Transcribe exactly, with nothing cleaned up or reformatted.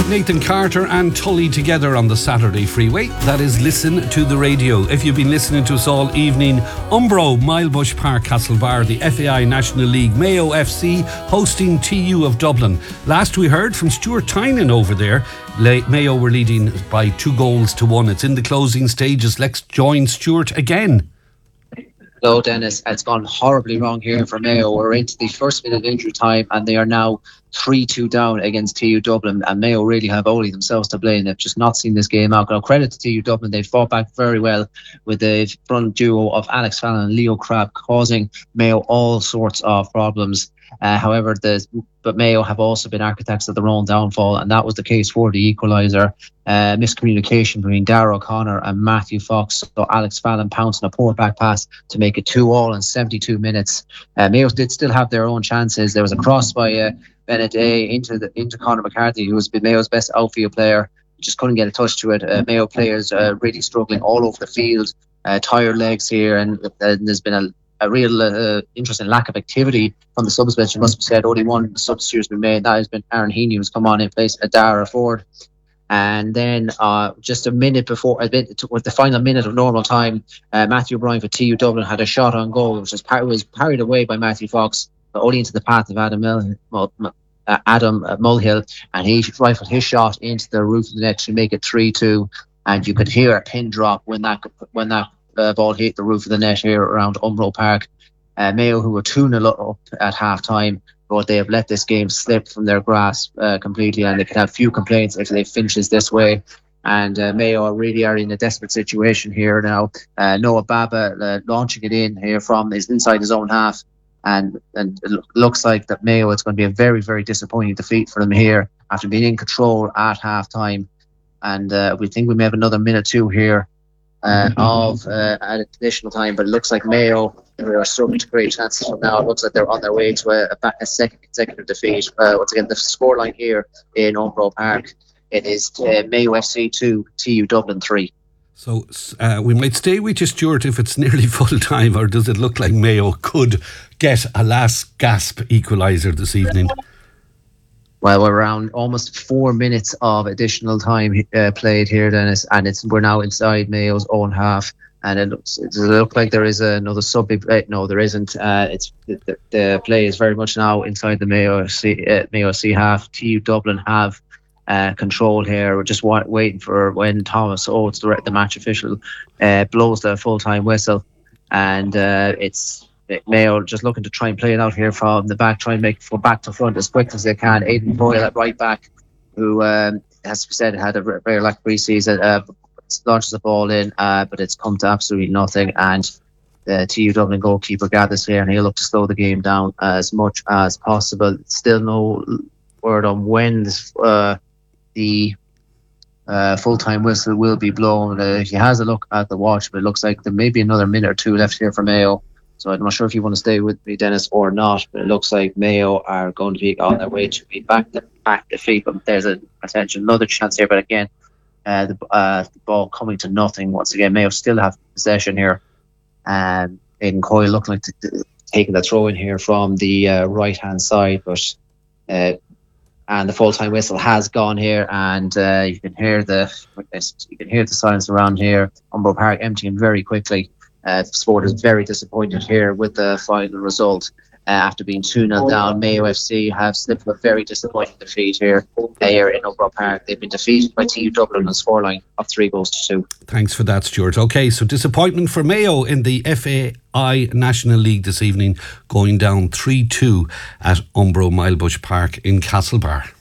Nathan Carter and Tully together on the Saturday Freeway. That is Listen to the Radio. If you've been listening to us all evening, Umbro, Milebush Park, Castlebar, the F A I National League, Mayo F C hosting T U of Dublin. Last we heard from Stuart Tynan over there. Mayo were leading by two goals to one. It's in the closing stages. Let's join Stuart again. Hello, Dennis. It's gone horribly wrong here for Mayo. We're into the first minute of injury time and they are now three two down against T U Dublin, and Mayo really have only themselves to blame. They've just not seen this game out. Now, credit to T U Dublin. They fought back very well with the front duo of Alex Fallon and Leo Crabb, causing Mayo all sorts of problems. Uh, however, the but Mayo have also been architects of their own downfall, and that was the case for the equaliser. Uh, miscommunication between Darragh O'Connor and Matthew Fox. So Alex Fallon pounced on a poor back pass to make it two all in seventy-two minutes. Uh, Mayo did still have their own chances. There was a cross by uh, Bennett A into the into Conor McCarthy, who has been Mayo's best outfield player. Just couldn't get a touch to it. Uh, Mayo players uh, really struggling all over the field. Uh, tired legs here, and uh, there's been a a real uh, interesting lack of activity from the subs bench. It must be said, only one substitute has been made. That has been Aaron Heaney, who's come on in place of Dara Ford. And then uh, just a minute before, a bit, with the final minute of normal time, uh, Matthew O'Brien for T U Dublin had a shot on goal, which was, par- was parried away by Matthew Fox, but only into the path of Adam Mil- Mul- uh, Adam uh, Mulhill, and he rifled his shot into the roof of the net to make it three two. And you could hear a pin drop when that when that Uh, ball hit the roof of the net here around Umbro Park. Uh, Mayo, who were two nil up at half time, but they have let this game slip from their grasp uh, completely, and they can have few complaints if they finish this way. And uh, Mayo really are in a desperate situation here now. Uh, Noah Baba uh, launching it in here from his inside his own half, and, and it looks like that Mayo, it's going to be a very, very disappointing defeat for them here after being in control at half time. And uh, we think we may have another minute two here Uh, of uh, at additional time, but it looks like Mayo are struggling to create chances from now. It looks like they're on their way to a, a, a second consecutive defeat. Uh, once again, the scoreline here in Umbro Park, it is uh, Mayo F C two, T U Dublin three. So uh, we might stay with you, Stuart, if it's nearly full time, or does it look like Mayo could get a last gasp equaliser this evening? Well, we're around almost four minutes of additional time uh, played here, Dennis, and it's we're now inside Mayo's own half, and it looks it looks like there is another sub. Uh, no, there isn't. Uh, it's the, the play is very much now inside the Mayo F C, uh, Mayo F C half. T U Dublin have uh, control here. We're just wa- waiting for when Thomas Oates, the, the match official, uh, blows the full time whistle, and uh, it's. Mayo just looking to try and play it out here from the back, try and make for back to front as quick as they can. Aidan Boyle at right back, who um, has to be said had a very lack pre-season, uh, launches the ball in, uh, but it's come to absolutely nothing. And the T U Dublin goalkeeper gathers here, and he'll look to slow the game down as much as possible. Still no word on when this, uh, the uh, full-time whistle will be blown. Uh, he has a look at the watch, but it looks like there may be another minute or two left here for Mayo. So I'm not sure if you want to stay with me, Dennis, or not, but it looks like Mayo are going to be on their way to be back to back defeat. But there's a potential another chance here. But again, uh, the, uh, the ball coming to nothing once again. Mayo still have possession here. Um, Aidan Coyle looking like t- t- taking the throw in here from the uh, right hand side, but uh, and the full time whistle has gone here, and uh, you can hear the you can hear the silence around here. Umbro Park emptying very quickly. Uh, Sport is very disappointed here with the final result. Uh, after being two nil down, Mayo F C have slipped a very disappointing defeat here, uh, here in Umbro Park. They've been defeated by T U Dublin on a scoreline of three goals to two. Thanks for that, Stuart. OK, so disappointment for Mayo in the F A I National League this evening, going down three two at Umbro Milebush Park in Castlebar.